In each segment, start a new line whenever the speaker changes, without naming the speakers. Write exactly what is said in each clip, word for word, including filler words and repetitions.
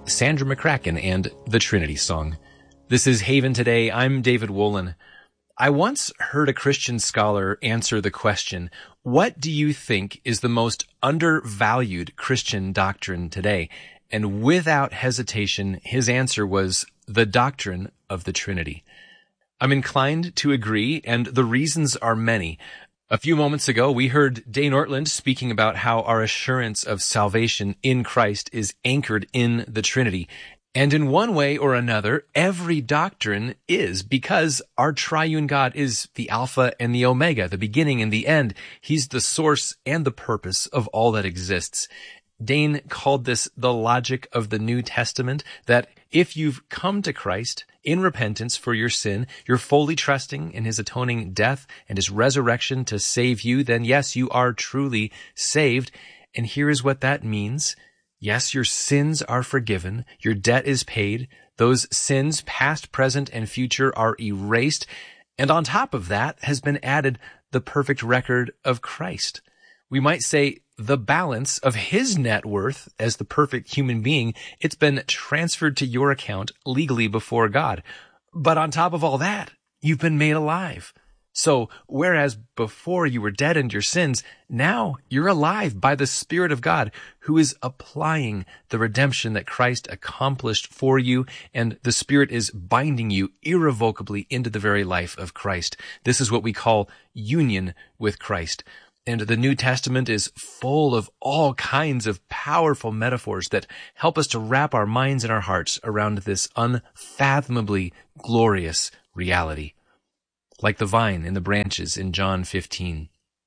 Sandra McCracken and the Trinity Song. This is Haven Today. I'm David Wolin. I once heard a Christian scholar answer the question, what do you think is the most undervalued Christian doctrine today? And without hesitation, his answer was the doctrine of the Trinity. I'm inclined to agree, and the reasons are many. A few moments ago, we heard Dane Ortland speaking about how our assurance of salvation in Christ is anchored in the Trinity. And in one way or another, every doctrine is, because our triune God is the Alpha and the Omega, the beginning and the end. He's the source and the purpose of all that exists. Dane called this the logic of the New Testament, that if you've come to Christ in repentance for your sin, you're fully trusting in his atoning death and his resurrection to save you, then yes, you are truly saved. And here is what that means. Yes, your sins are forgiven. Your debt is paid. Those sins, past, present, and future, are erased. And on top of that has been added the perfect record of Christ. We might say the balance of his net worth as the perfect human being, it's been transferred to your account legally before God. But on top of all that, you've been made alive. So whereas before you were dead in your sins, now you're alive by the Spirit of God, who is applying the redemption that Christ accomplished for you, and the Spirit is binding you irrevocably into the very life of Christ. This is what we call union with Christ. And the New Testament is full of all kinds of powerful metaphors that help us to wrap our minds and our hearts around this unfathomably glorious reality. Like the vine in the branches in John fifteen.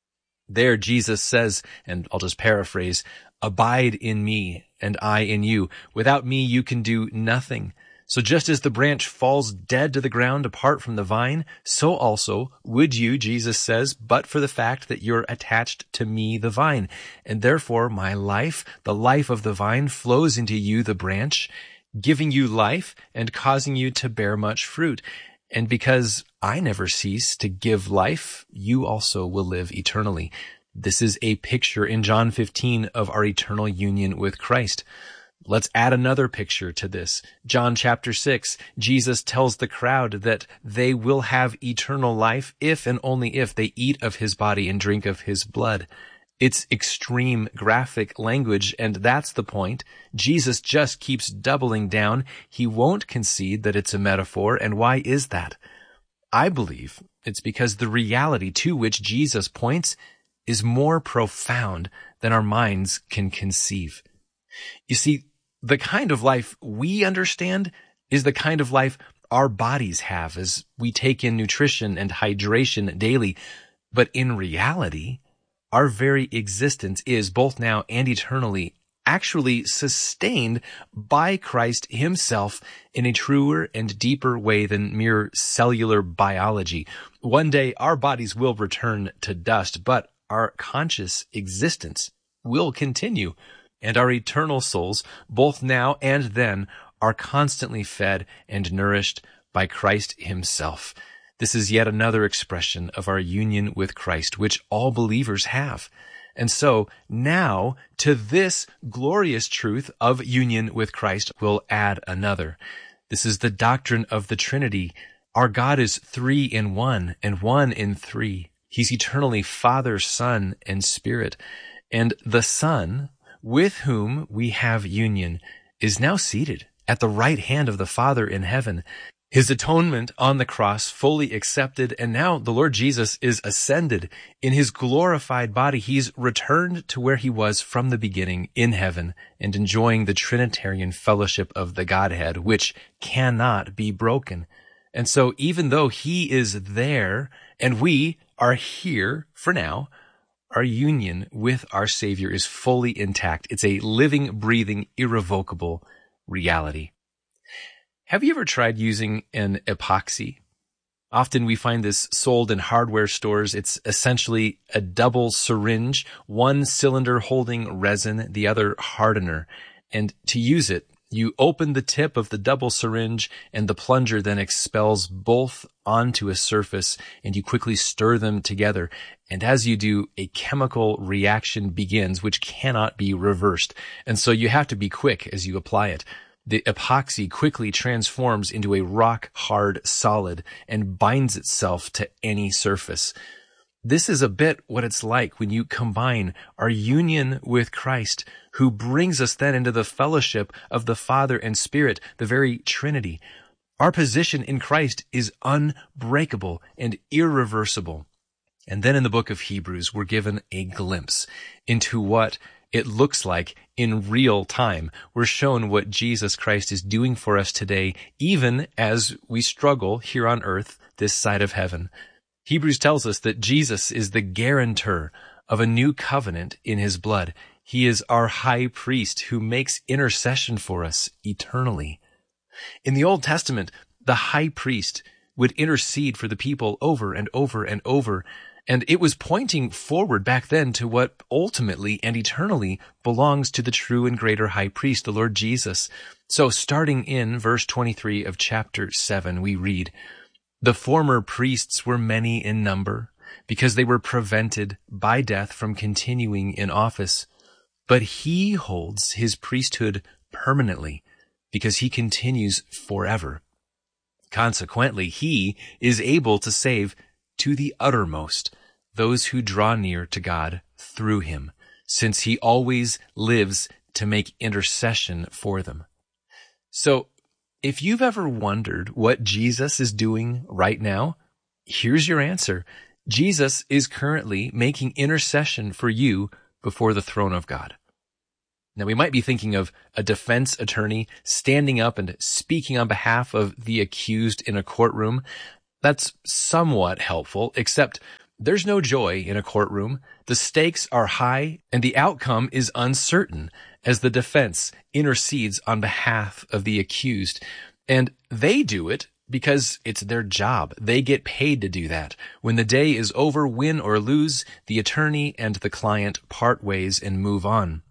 There Jesus says, and I'll just paraphrase, "Abide in me, and I in you. Without me you can do nothing." So just as the branch falls dead to the ground apart from the vine, so also would you, Jesus says, but for the fact that you're attached to me, the vine. And therefore my life, the life of the vine, flows into you, the branch, giving you life and causing you to bear much fruit. And because I never cease to give life, you also will live eternally. This is a picture in John fifteen of our eternal union with Christ. Let's add another picture to this. John chapter six, Jesus tells the crowd that they will have eternal life if and only if they eat of his body and drink of his blood. It's extreme graphic language, and that's the point. Jesus just keeps doubling down. He won't concede that it's a metaphor, and why is that? I believe it's because the reality to which Jesus points is more profound than our minds can conceive. You see, the kind of life we understand is the kind of life our bodies have as we take in nutrition and hydration daily. But in reality, our very existence is, both now and eternally, actually sustained by Christ himself in a truer and deeper way than mere cellular biology. One day our bodies will return to dust, but our conscious existence will continue. And our eternal souls, both now and then, are constantly fed and nourished by Christ himself. This is yet another expression of our union with Christ, which all believers have. And so now, to this glorious truth of union with Christ, we'll add another. This is the doctrine of the Trinity. Our God is three in one and one in three. He's eternally Father, Son, and Spirit. And the Son, with whom we have union, is now seated at the right hand of the Father in heaven. His atonement on the cross fully accepted, and now the Lord Jesus is ascended. In his glorified body, he's returned to where he was from the beginning in heaven and enjoying the Trinitarian fellowship of the Godhead, which cannot be broken. And so even though he is there and we are here for now, our union with our Savior is fully intact. It's a living, breathing, irrevocable reality. Have you ever tried using an epoxy? Often we find this sold in hardware stores. It's essentially a double syringe, one cylinder holding resin, the other hardener. And to use it, you open the tip of the double syringe and the plunger then expels both onto a surface, and you quickly stir them together. And as you do, a chemical reaction begins, which cannot be reversed. And so you have to be quick as you apply it. The epoxy quickly transforms into a rock-hard solid and binds itself to any surface. This is a bit what it's like when you combine our union with Christ, who brings us then into the fellowship of the Father and Spirit, the very Trinity. Our position in Christ is unbreakable and irreversible. And then in the book of Hebrews, we're given a glimpse into what it looks like in real time. We're shown what Jesus Christ is doing for us today, even as we struggle here on earth, this side of heaven. Hebrews tells us that Jesus is the guarantor of a new covenant in his blood. He is our high priest who makes intercession for us eternally. In the Old Testament, the high priest would intercede for the people over and over and over, and it was pointing forward back then to what ultimately and eternally belongs to the true and greater high priest, the Lord Jesus. So starting in verse twenty-three of chapter seven, we read, "The former priests were many in number, because they were prevented by death from continuing in office. But he holds his priesthood permanently, because he continues forever. Consequently, he is able to save to the uttermost those who draw near to God through him, since he always lives to make intercession for them." So, if you've ever wondered what Jesus is doing right now, here's your answer. Jesus is currently making intercession for you before the throne of God. Now, we might be thinking of a defense attorney standing up and speaking on behalf of the accused in a courtroom. That's somewhat helpful, except there's no joy in a courtroom. The stakes are high, and the outcome is uncertain as the defense intercedes on behalf of the accused. And they do it because it's their job. They get paid to do that. When the day is over, win or lose, the attorney and the client part ways and move on.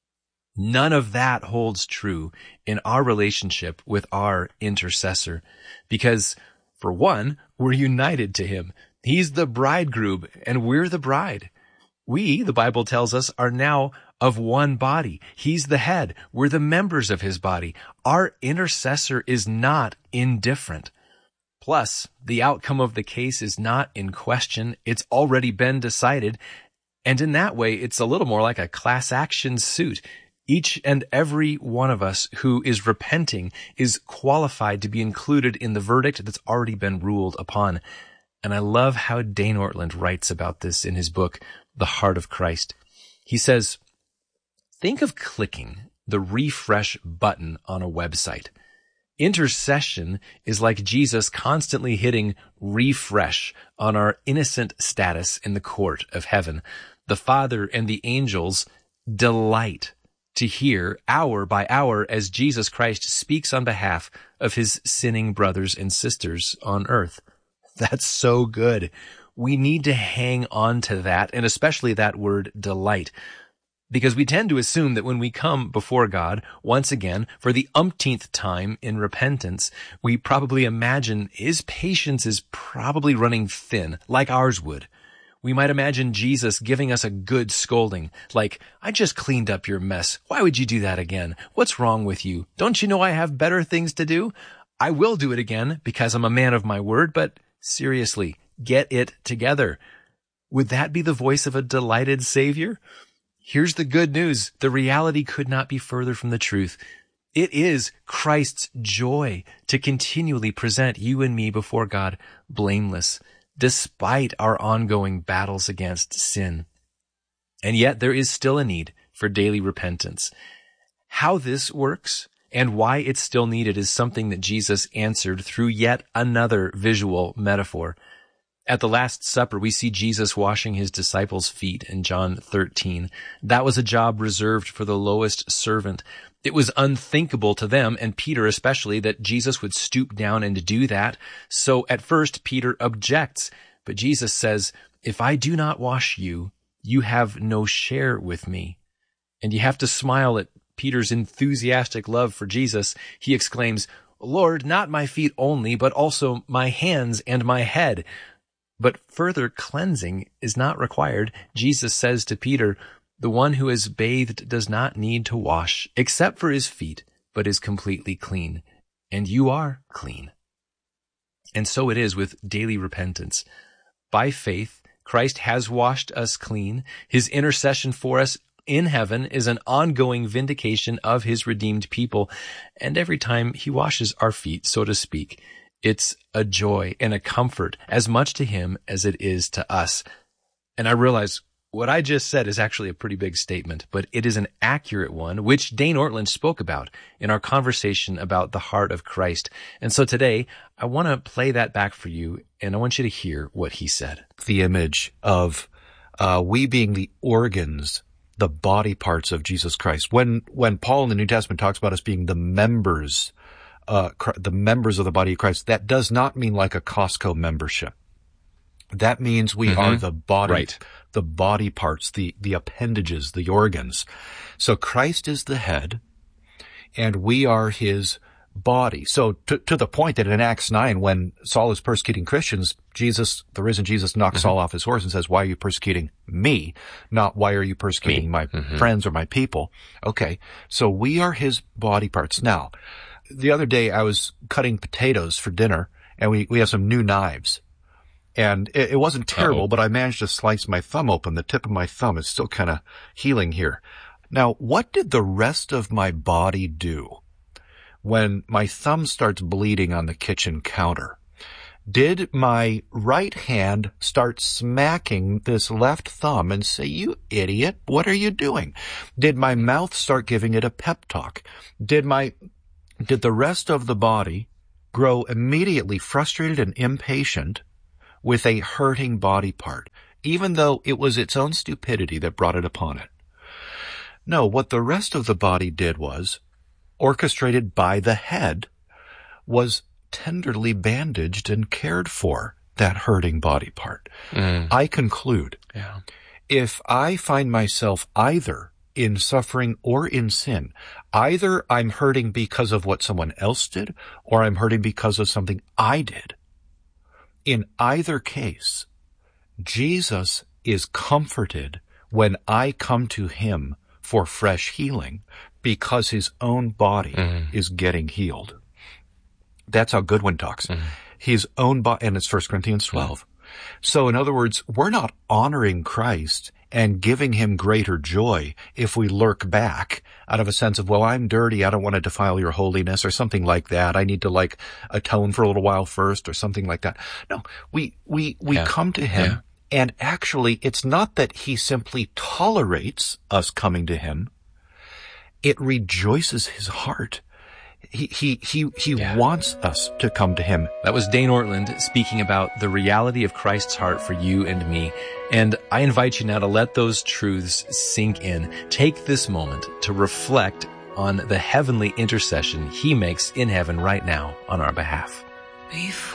None of that holds true in our relationship with our intercessor, because, for one, we're united to him. He's the bridegroom, and we're the bride. We, the Bible tells us, are now of one body. He's the head. We're the members of his body. Our intercessor is not indifferent. Plus, the outcome of the case is not in question. It's already been decided. And in that way, it's a little more like a class action suit. Each and every one of us who is repenting is qualified to be included in the verdict that's already been ruled upon. And I love how Dane Ortland writes about this in his book, The Heart of Christ. He says, think of clicking the refresh button on a website. Intercession is like Jesus constantly hitting refresh on our innocent status in the court of heaven. The Father and the angels delight to hear hour by hour as Jesus Christ speaks on behalf of his sinning brothers and sisters on earth. That's so good. We need to hang on to that, and especially that word delight, because we tend to assume that when we come before God, once again, for the umpteenth time in repentance, we probably imagine his patience is probably running thin, like ours would. We might imagine Jesus giving us a good scolding, like, "I just cleaned up your mess. Why would you do that again? What's wrong with you? Don't you know I have better things to do? I will do it again because I'm a man of my word, but seriously, get it together." Would that be the voice of a delighted Savior? Here's the good news. The reality could not be further from the truth. It is Christ's joy to continually present you and me before God blameless, despite our ongoing battles against sin. And yet there is still a need for daily repentance. How this works and why it's still needed is something that Jesus answered through yet another visual metaphor. At the Last Supper, we see Jesus washing his disciples' feet in John thirteen. That was a job reserved for the lowest servant. It was unthinkable to them, and Peter especially, that Jesus would stoop down and do that. So at first, Peter objects, but Jesus says, "If I do not wash you, you have no share with me." And you have to smile at Peter's enthusiastic love for Jesus. He exclaims, "Lord, not my feet only, but also my hands and my head." But further cleansing is not required. Jesus says to Peter, "The one who is bathed does not need to wash, except for his feet, but is completely clean. And you are clean. And so it is with daily repentance. By faith, Christ has washed us clean. His intercession for us in heaven is an ongoing vindication of his redeemed people. And every time he washes our feet, so to speak, it's a joy and a comfort as much to him as it is to us. And I realize what I just said is actually a pretty big statement, but it is an accurate one, which Dane Ortlund spoke about in our conversation about the heart of Christ. And so today, I want to play that back for you, and I want you to hear what he said.
The image of uh, we being the organs, the body parts of Jesus Christ. When when Paul in the New Testament talks about us being the members, uh, the members of the body of Christ, that does not mean like a Costco membership. That means we mm-hmm. are the body, right. the body parts, the, the appendages, the organs. So Christ is the head, and we are his body. So to, to the point that in Acts nine, when Saul is persecuting Christians, Jesus, the risen Jesus, knocks mm-hmm. Saul off his horse and says, why are you persecuting me? Not why are you persecuting me. my mm-hmm. friends or my people? Okay. So we are his body parts. Now, the other day I was cutting potatoes for dinner, and we, we have some new knives. And it, it wasn't terrible, Uh-oh. but I managed to slice my thumb open. The tip of my thumb is still kind of healing here. Now, what did the rest of my body do when my thumb starts bleeding on the kitchen counter? Did my right hand start smacking this left thumb and say, you idiot, what are you doing? Did my mouth start giving it a pep talk? Did my, did the rest of the body grow immediately frustrated and impatient with a hurting body part, even though it was its own stupidity that brought it upon it? No, what the rest of the body did was, orchestrated by the head, was tenderly bandaged and cared for that hurting body part. Mm. I conclude, yeah. if I find myself either in suffering or in sin, either I'm hurting because of what someone else did, or I'm hurting because of something I did. In either case, Jesus is comforted when I come to him for fresh healing because his own body mm-hmm. is getting healed. That's how Goodwin talks. Mm-hmm. His own body, and it's First Corinthians twelve. Mm-hmm. So in other words, we're not honoring Christ and giving him greater joy if we lurk back out of a sense of, well, I'm dirty, I don't want to defile your holiness, or something like that. I need to like atone for a little while first, or something like that. No, we, we, we yeah. come to him, yeah. and actually it's not that he simply tolerates us coming to him. It rejoices his heart. He, he, he, he yeah. wants us to come to him.
That was Dane Ortlund speaking about the reality of Christ's heart for you and me. And I invite you now to let those truths sink in. Take this moment to reflect on the heavenly intercession he makes in heaven right now on our behalf. Before